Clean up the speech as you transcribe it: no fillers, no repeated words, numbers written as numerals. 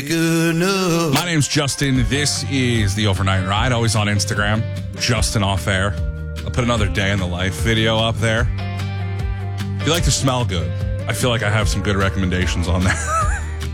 My name's Justin. This is the Overnight Ride, always on Instagram. Justin Off Air. I'll put another day in the life video up there. If you like to smell good, I feel like I have some good recommendations on there.